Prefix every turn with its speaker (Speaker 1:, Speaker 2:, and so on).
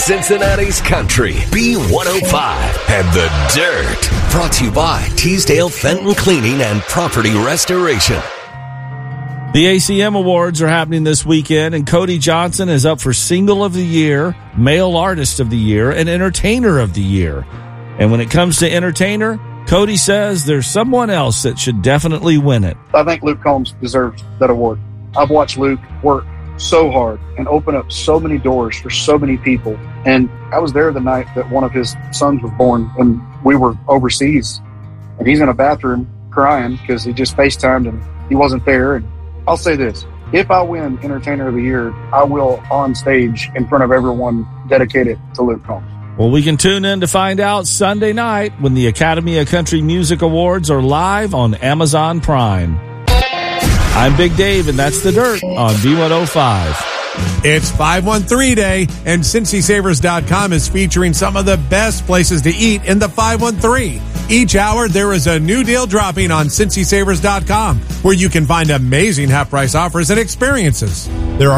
Speaker 1: Cincinnati's Country, B105, and The Dirt. Brought to you by Teasdale Fenton Cleaning and Property Restoration.
Speaker 2: The ACM Awards are happening this weekend, and Cody Johnson is up for Single of the Year, Male Artist of the Year, and Entertainer of the Year. And when it comes to Entertainer, Cody says there's someone else that should definitely win it.
Speaker 3: I think Luke Combs deserves that award. I've watched Luke work so hard and open up so many doors for so many people. And I was there the night that one of his sons was born when we were overseas. And he's in a bathroom crying because he just FaceTimed and he wasn't there. And I'll say this. If I win Entertainer of the Year, I will, on stage in front of everyone, dedicate it to Luke Combs.
Speaker 2: Well, we can tune in to find out Sunday night when the Academy of Country Music Awards are live on Amazon Prime. I'm Big Dave, and that's The Dirt on B105.
Speaker 4: It's 513 Day, and CincySavers.com is featuring some of the best places to eat in the 513. Each hour, there is a new deal dropping on CincySavers.com, where you can find amazing half-price offers and experiences. There are